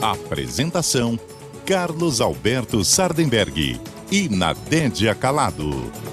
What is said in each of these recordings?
Apresentação: Carlos Alberto Sardenberg e Nadédia Calado.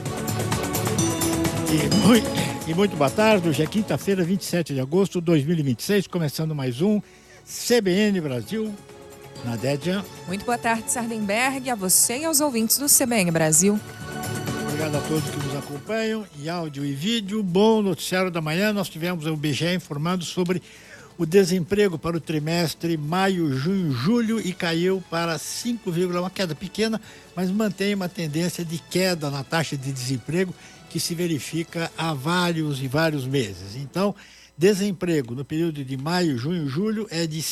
E muito boa tarde, hoje é quinta-feira, 27 de agosto de 2026, começando mais um CBN Brasil. Nadédia. Muito boa tarde, Sardenberg, a você e aos ouvintes do CBN Brasil. Obrigado a todos que nos acompanham em áudio e vídeo. Bom noticiário da manhã, nós tivemos o IBGE informando sobre o desemprego para o trimestre maio, junho, julho e caiu para 5,1, uma queda pequena, mas mantém uma tendência de queda na taxa de desemprego que se verifica há vários e vários meses. Então, desemprego no período de maio, junho, julho é de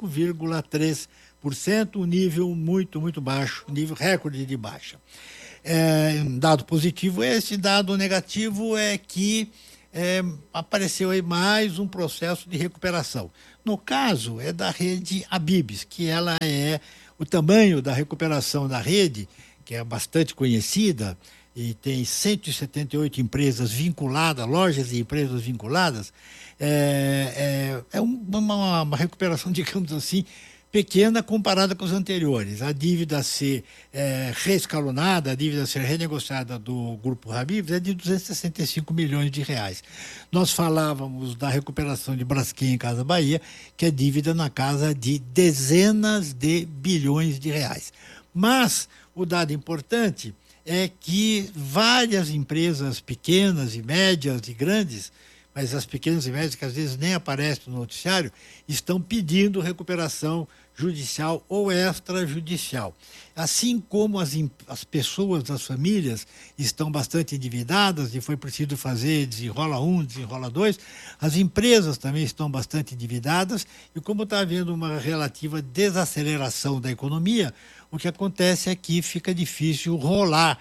5,3%, um nível muito baixo, nível recorde de baixa. Um dado positivo é esse, dado negativo é que apareceu aí mais um processo de recuperação. No caso, é da rede Habib's, que ela é o tamanho da recuperação da rede, que é bastante conhecida, e tem 178 empresas vinculadas, lojas e empresas vinculadas, uma recuperação, digamos assim, pequena comparada com os anteriores. A dívida a ser reescalonada, a dívida a ser renegociada do Grupo Habib's é de 265 milhões de reais. Nós falávamos da recuperação de Braskem em Casa Bahia, que é dívida na casa de dezenas de bilhões de reais. Mas o dado importante é que várias empresas pequenas e médias e grandes, mas as pequenas e médias que às vezes nem aparecem no noticiário, estão pedindo recuperação judicial ou extrajudicial. Assim como as pessoas, as famílias estão bastante endividadas e foi preciso fazer desenrola 1, desenrola 2, as empresas também estão bastante endividadas e como está havendo uma relativa desaceleração da economia, o que acontece é que fica difícil rolar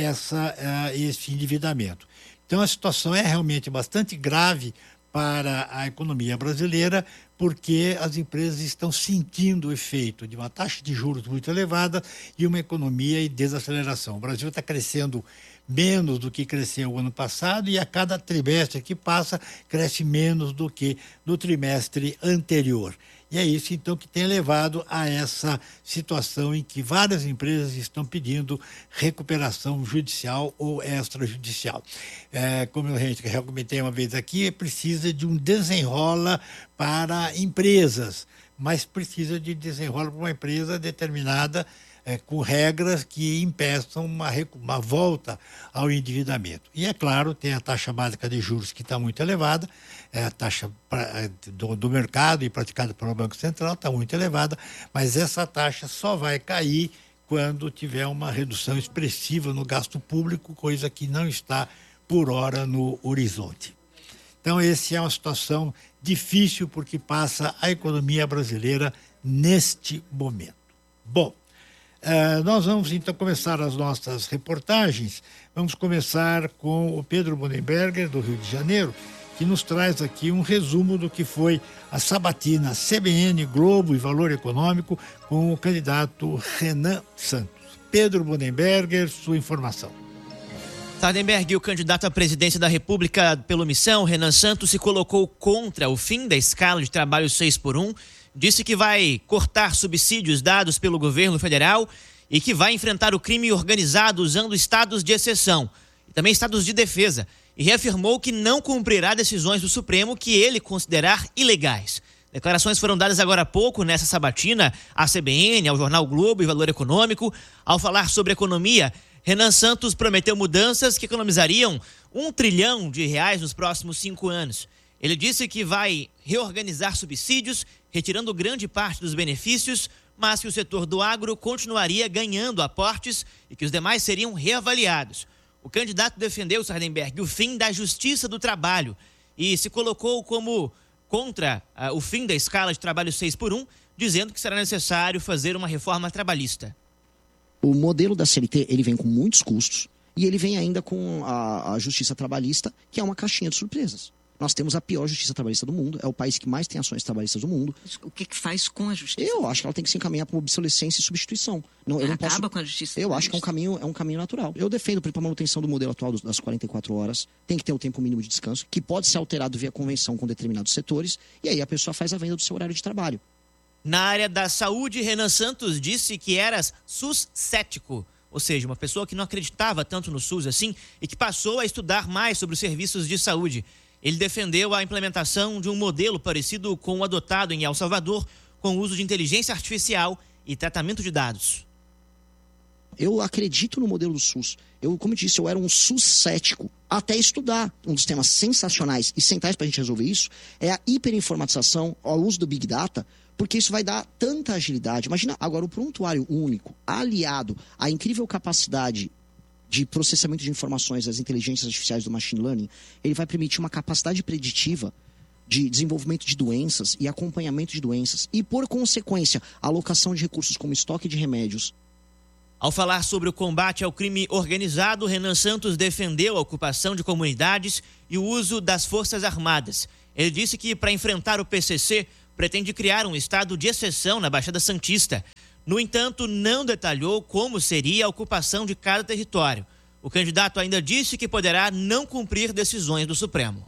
esse endividamento. Então a situação é realmente bastante grave para a economia brasileira, porque as empresas estão sentindo o efeito de uma taxa de juros muito elevada e uma economia em desaceleração. O Brasil está crescendo menos do que cresceu o ano passado e a cada trimestre que passa cresce menos do que no trimestre anterior. E é isso, então, que tem levado a essa situação em que várias empresas estão pedindo recuperação judicial ou extrajudicial. Como a gente já comentei uma vez aqui, precisa de um desenrola para empresas, mas precisa de desenrola para uma empresa determinada com regras que impeçam uma volta ao endividamento. E, é claro, tem a taxa básica de juros que está muito elevada, a taxa do mercado e praticada pelo Banco Central está muito elevada, mas essa taxa só vai cair quando tiver uma redução expressiva no gasto público, coisa que não está, por hora, no horizonte. Então, essa é uma situação difícil porque passa a economia brasileira neste momento. Bom, nós vamos então começar as nossas reportagens. Vamos começar com o Pedro Bonenberger, do Rio de Janeiro, que nos traz aqui um resumo do que foi a sabatina CBN, Globo e Valor Econômico com o candidato Renan Santos. Pedro Bonenberger, sua informação. Sardenberg, o candidato à presidência da República pela Missão, Renan Santos, se colocou contra o fim da escala de trabalho 6x1, disse que vai cortar subsídios dados pelo governo federal e que vai enfrentar o crime organizado usando estados de exceção e também estados de defesa, e reafirmou que não cumprirá decisões do Supremo que ele considerar ilegais. Declarações foram dadas agora há pouco nessa sabatina à CBN, ao jornal Globo e Valor Econômico. Ao falar sobre economia, Renan Santos prometeu mudanças que economizariam R$1 trilhão nos próximos 5 anos. Ele disse que vai reorganizar subsídios, retirando grande parte dos benefícios, mas que o setor do agro continuaria ganhando aportes e que os demais seriam reavaliados. O candidato defendeu, Sardenberg, o fim da Justiça do Trabalho e se colocou como contra o fim da escala de trabalho 6x1, dizendo que será necessário fazer uma reforma trabalhista. O modelo da CLT, ele vem com muitos custos e ele vem ainda com a Justiça Trabalhista, que é uma caixinha de surpresas. Nós temos a pior justiça trabalhista do mundo, é o país que mais tem ações trabalhistas do mundo. O que faz com a justiça? Eu acho que ela tem que se encaminhar para obsolescência e substituição. Não, acaba com a justiça? Eu acho que é um caminho natural. Eu defendo para a manutenção do modelo atual das 44 horas, tem que ter o tempo mínimo de descanso, que pode ser alterado via convenção com determinados setores, e aí a pessoa faz a venda do seu horário de trabalho. Na área da saúde, Renan Santos disse que era SUS cético, ou seja, uma pessoa que não acreditava tanto no SUS assim e que passou a estudar mais sobre os serviços de saúde. Ele defendeu a implementação de um modelo parecido com o adotado em El Salvador, com o uso de inteligência artificial e tratamento de dados. Eu acredito no modelo do SUS. Como eu disse, eu era um SUS cético até estudar. Um dos temas sensacionais e centrais para a gente resolver isso é a hiperinformatização, o uso do Big Data, porque isso vai dar tanta agilidade. Imagina agora o prontuário único, aliado à incrível capacidade de processamento de informações das inteligências artificiais do machine learning, ele vai permitir uma capacidade preditiva de desenvolvimento de doenças e acompanhamento de doenças e, por consequência, alocação de recursos como estoque de remédios. Ao falar sobre o combate ao crime organizado, Renan Santos defendeu a ocupação de comunidades e o uso das Forças Armadas. Ele disse que, para enfrentar o PCC, pretende criar um estado de exceção na Baixada Santista. No entanto, não detalhou como seria a ocupação de cada território. O candidato ainda disse que poderá não cumprir decisões do Supremo.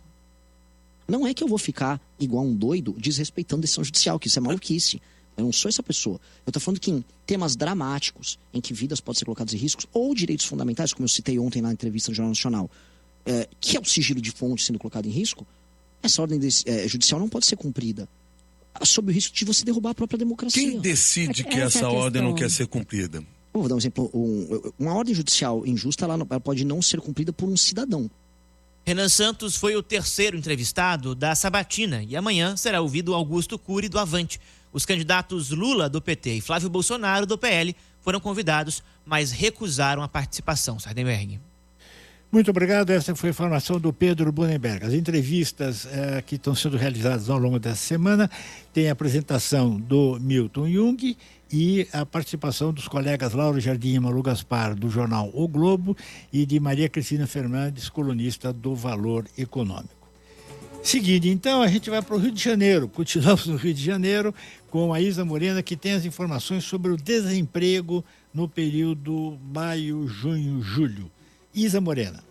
Não é que eu vou ficar igual um doido desrespeitando decisão judicial, que isso é maluquice. Eu não sou essa pessoa. Eu estou falando que em temas dramáticos, em que vidas podem ser colocadas em risco, ou direitos fundamentais, como eu citei ontem na entrevista do Jornal Nacional, que é o sigilo de fonte sendo colocado em risco, essa ordem judicial não pode ser cumprida sob o risco de você derrubar a própria democracia. Quem decide que essa ordem não quer ser cumprida? Vou dar um exemplo. Uma ordem judicial injusta, ela pode não ser cumprida por um cidadão. Renan Santos foi o terceiro entrevistado da Sabatina e amanhã será ouvido Augusto Cury do Avante. Os candidatos Lula, do PT, e Flávio Bolsonaro, do PL, foram convidados, mas recusaram a participação. Sardenberg. Muito obrigado. Essa foi a informação do Pedro Bunenberg. As entrevistas que estão sendo realizadas ao longo dessa semana têm a apresentação do Milton Jung e a participação dos colegas Lauro Jardim e Malu Gaspar, do jornal O Globo, e de Maria Cristina Fernandes, colunista do Valor Econômico. Seguindo, então, a gente vai para o Rio de Janeiro. Continuamos no Rio de Janeiro com a Isa Morena, que tem as informações sobre o desemprego no período maio, junho, julho. Isa Morena.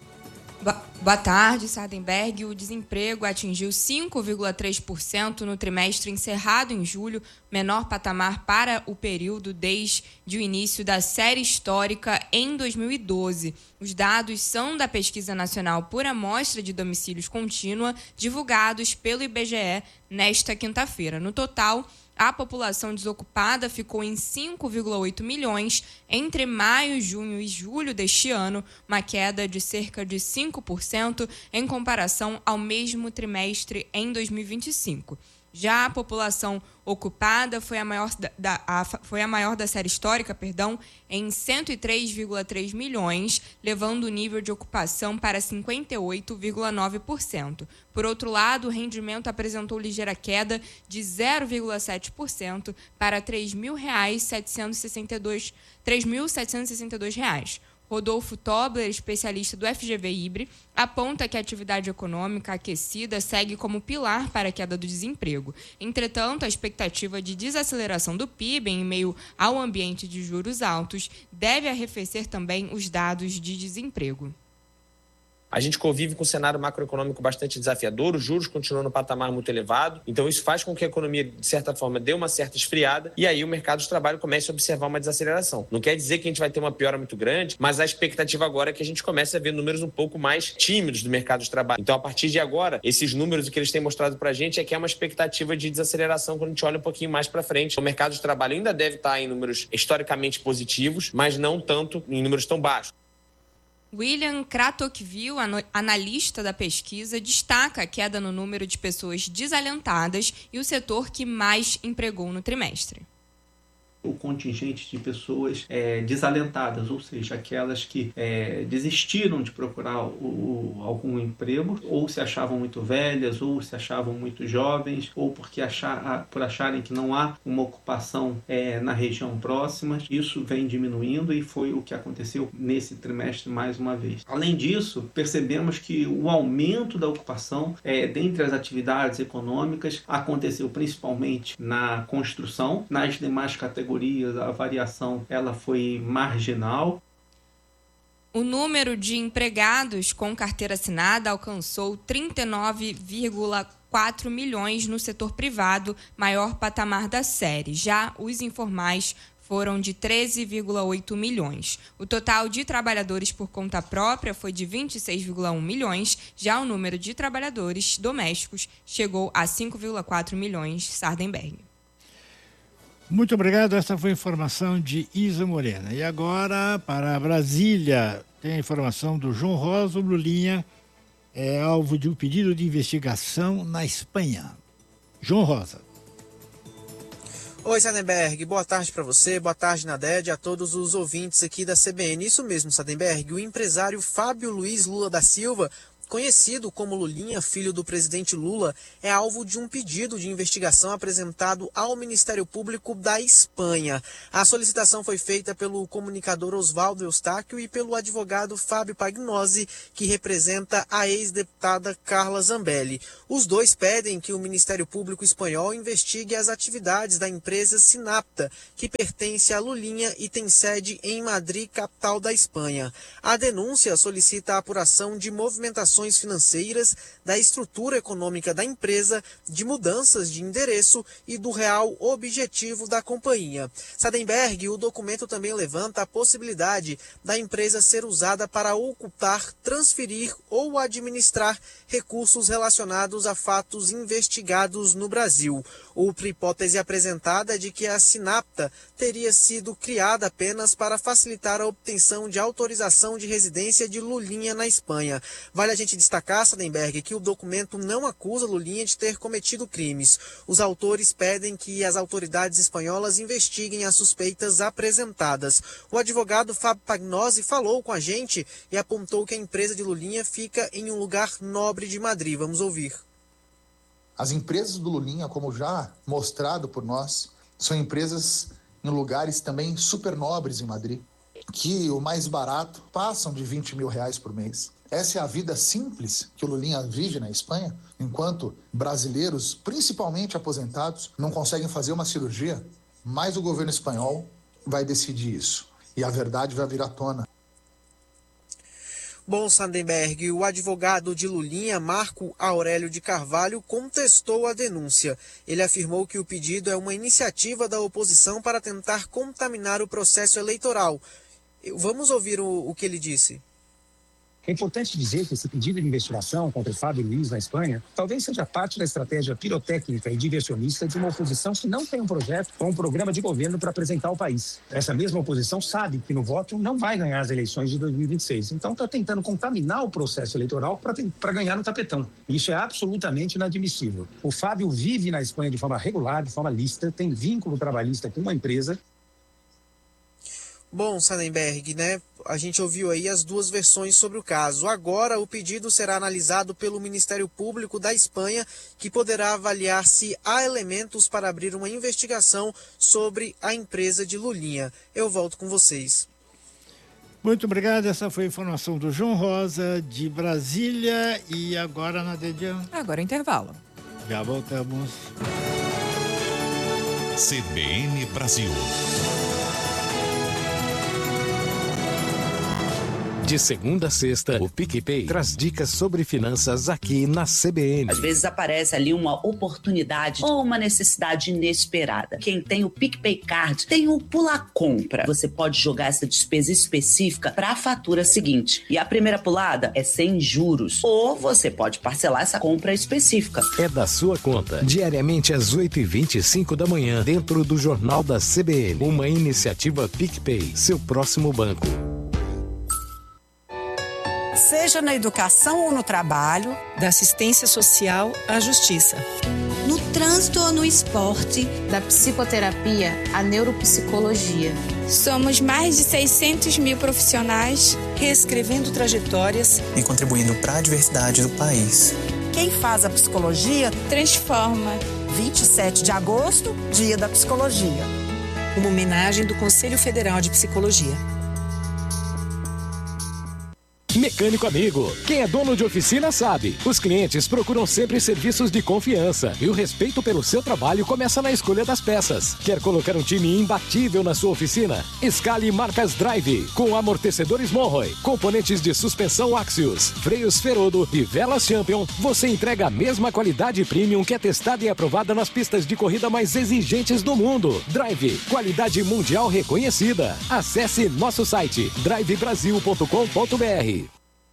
Boa tarde, Sardenberg. O desemprego atingiu 5,3% no trimestre encerrado em julho, menor patamar para o período desde o início da série histórica em 2012. Os dados são da Pesquisa Nacional por Amostra de Domicílios Contínua, divulgados pelo IBGE nesta quinta-feira. No total, a população desocupada ficou em 5,8 milhões entre maio, junho e julho deste ano, uma queda de cerca de 5% em comparação ao mesmo trimestre em 2025. Já a população ocupada foi a maior da série histórica, em 103,3 milhões, levando o nível de ocupação para 58,9%. Por outro lado, o rendimento apresentou ligeira queda de 0,7% para R$ 3.762. Rodolfo Tobler, especialista do FGV Ibre, aponta que a atividade econômica aquecida segue como pilar para a queda do desemprego. Entretanto, a expectativa de desaceleração do PIB em meio ao ambiente de juros altos deve arrefecer também os dados de desemprego. A gente convive com um cenário macroeconômico bastante desafiador, os juros continuam no patamar muito elevado, então isso faz com que a economia, de certa forma, dê uma certa esfriada e aí o mercado de trabalho comece a observar uma desaceleração. Não quer dizer que a gente vai ter uma piora muito grande, mas a expectativa agora é que a gente comece a ver números um pouco mais tímidos do mercado de trabalho. Então, a partir de agora, esses números que eles têm mostrado pra gente é que é uma expectativa de desaceleração quando a gente olha um pouquinho mais para frente. O mercado de trabalho ainda deve estar em números historicamente positivos, mas não tanto em números tão baixos. William Kratochvil, analista da pesquisa, destaca a queda no número de pessoas desalentadas e o setor que mais empregou no trimestre. O contingente de pessoas desalentadas, ou seja, aquelas que desistiram de procurar algum emprego, ou se achavam muito velhas, ou se achavam muito jovens, ou por acharem que não há uma ocupação na região próxima. Isso vem diminuindo e foi o que aconteceu nesse trimestre mais uma vez. Além disso, percebemos que o aumento da ocupação dentre as atividades econômicas aconteceu principalmente na construção. Nas demais categorias, a variação ela foi marginal. O número de empregados com carteira assinada alcançou 39,4 4 milhões no setor privado, maior patamar da série. Já os informais foram de 13,8 milhões. O total de trabalhadores por conta própria foi de 26,1 milhões, já o número de trabalhadores domésticos chegou a 5,4 milhões, Sardenberg. Muito obrigado, essa foi a informação de Isa Morena. E agora, para Brasília, tem a informação do João Rosa. O Lulinha é alvo de um pedido de investigação na Espanha. João Rosa. Oi, Sardenberg, boa tarde para você, boa tarde, Naded, a todos os ouvintes aqui da CBN. Isso mesmo, Sardenberg, o empresário Fábio Luiz Lula da Silva, conhecido como Lulinha, filho do presidente Lula, é alvo de um pedido de investigação apresentado ao Ministério Público da Espanha. A solicitação foi feita pelo comunicador Oswaldo Eustáquio e pelo advogado Fábio Pagnosi, que representa a ex-deputada Carla Zambelli. Os dois pedem que o Ministério Público espanhol investigue as atividades da empresa Sinapta, que pertence a Lulinha e tem sede em Madrid, capital da Espanha. A denúncia solicita a apuração de movimentações financeiras, da estrutura econômica da empresa, de mudanças de endereço e do real objetivo da companhia. Sardenberg, o documento também levanta a possibilidade da empresa ser usada para ocultar, transferir ou administrar recursos relacionados a fatos investigados no Brasil. Outra hipótese apresentada é de que a Sinapta teria sido criada apenas para facilitar a obtenção de autorização de residência de Lulinha na Espanha. Vale a gente destacar, Sardenberg, que o documento não acusa Lulinha de ter cometido crimes. Os autores pedem que as autoridades espanholas investiguem as suspeitas apresentadas. O advogado Fábio Pagnosi falou com a gente e apontou que a empresa de Lulinha fica em um lugar nobre de Madrid. Vamos ouvir. As empresas do Lulinha, como já mostrado por nós, são empresas em lugares também super nobres em Madrid, que o mais barato passam de 20 mil reais por mês. Essa é a vida simples que o Lulinha vive na Espanha, enquanto brasileiros, principalmente aposentados, não conseguem fazer uma cirurgia, mas o governo espanhol vai decidir isso. E a verdade vai vir à tona. Bom, Sardenberg, o advogado de Lulinha, Marco Aurélio de Carvalho, contestou a denúncia. Ele afirmou que o pedido é uma iniciativa da oposição para tentar contaminar o processo eleitoral. Vamos ouvir o que ele disse. É importante dizer que esse pedido de investigação contra o Fábio Luiz na Espanha talvez seja parte da estratégia pirotécnica e diversionista de uma oposição que não tem um projeto ou um programa de governo para apresentar ao país. Essa mesma oposição sabe que no voto não vai ganhar as eleições de 2026. Então está tentando contaminar o processo eleitoral para ganhar no tapetão. Isso é absolutamente inadmissível. O Fábio vive na Espanha de forma regular, de forma lícita, tem vínculo trabalhista com uma empresa. Bom, Sardenberg, né? A gente ouviu aí as duas versões sobre o caso. Agora, o pedido será analisado pelo Ministério Público da Espanha, que poderá avaliar se há elementos para abrir uma investigação sobre a empresa de Lulinha. Eu volto com vocês. Muito obrigado. Essa foi a informação do João Rosa, de Brasília. E agora, Nadedia? Agora intervalo. Já voltamos. CBN Brasil. De segunda a sexta, o PicPay traz dicas sobre finanças aqui na CBN. Às vezes aparece ali uma oportunidade ou uma necessidade inesperada. Quem tem o PicPay Card tem o Pula Compra. Você pode jogar essa despesa específica para a fatura seguinte. E a primeira pulada é sem juros. Ou você pode parcelar essa compra específica. É da sua conta. Diariamente às 8h25 da manhã, dentro do Jornal da CBN. Uma iniciativa PicPay, seu próximo banco. Seja na educação ou no trabalho, da assistência social à justiça. No trânsito ou no esporte, da psicoterapia à neuropsicologia. Somos mais de 600 mil profissionais reescrevendo trajetórias e contribuindo para a diversidade do país. Quem faz a psicologia transforma. 27 de agosto, Dia da Psicologia. Uma homenagem do Conselho Federal de Psicologia. Mecânico Amigo. Quem é dono de oficina sabe. Os clientes procuram sempre serviços de confiança e o respeito pelo seu trabalho começa na escolha das peças. Quer colocar um time imbatível na sua oficina? Escale marcas Drive, com amortecedores Monroe, componentes de suspensão Axios, freios Ferodo e velas Champion. Você entrega a mesma qualidade premium que é testada e aprovada nas pistas de corrida mais exigentes do mundo. Drive, qualidade mundial reconhecida. Acesse nosso site drivebrasil.com.br.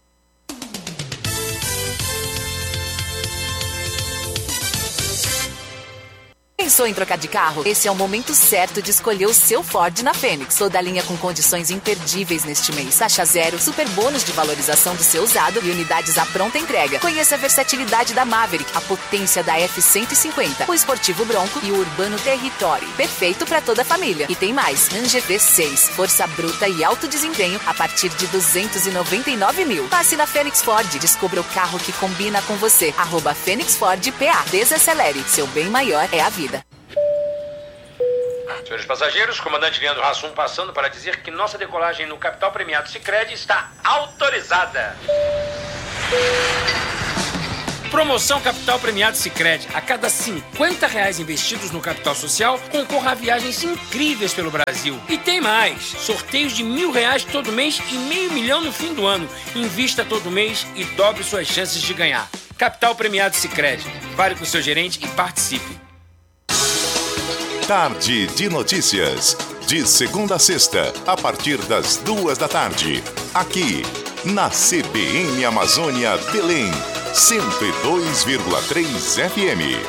Pensou em trocar de carro? Esse é o momento certo de escolher o seu Ford na Fênix. Toda a linha com condições imperdíveis neste mês. Taxa zero, super bônus de valorização do seu usado e unidades à pronta entrega. Conheça a versatilidade da Maverick, a potência da F-150, o esportivo Bronco e o urbano Territory. Perfeito para toda a família. E tem mais. Ranger V6, força bruta e alto desempenho a partir de 299 mil. Passe na Fênix Ford. Descubra o carro que combina com você. @Fênix Ford PA. Desacelere. Seu bem maior é a vida. Senhores passageiros, comandante Leandro Hassum passando para dizer que nossa decolagem no Capital Premiado Sicredi está autorizada. Promoção Capital Premiado Sicredi. A cada R$50 investidos no capital social, concorra a viagens incríveis pelo Brasil. E tem mais. Sorteios de R$1.000 todo mês e R$500 mil no fim do ano. Invista todo mês e dobre suas chances de ganhar. Capital Premiado Sicredi. Fale com o seu gerente e participe. Tarde de Notícias. De segunda a sexta, a partir das 2 da tarde. Aqui, na CBN Amazônia Belém, 102,3 FM.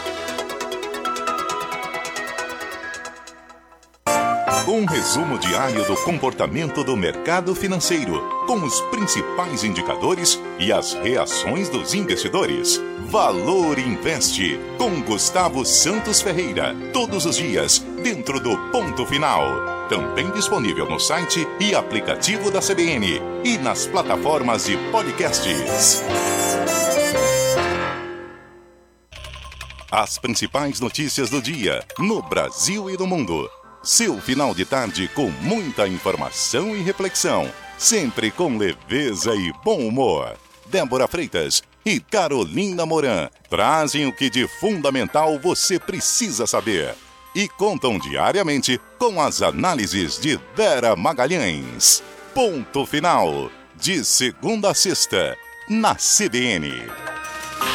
Um resumo diário do comportamento do mercado financeiro, com os principais indicadores e as reações dos investidores. Valor Investe, com Gustavo Santos Ferreira, todos os dias, dentro do Ponto Final. Também disponível no site e aplicativo da CBN e nas plataformas de podcasts. As principais notícias do dia, no Brasil e no mundo. Seu final de tarde com muita informação e reflexão, sempre com leveza e bom humor. Débora Freitas e Carolina Moran trazem o que de fundamental você precisa saber e contam diariamente com as análises de Vera Magalhães. Ponto Final, de segunda a sexta, na CBN.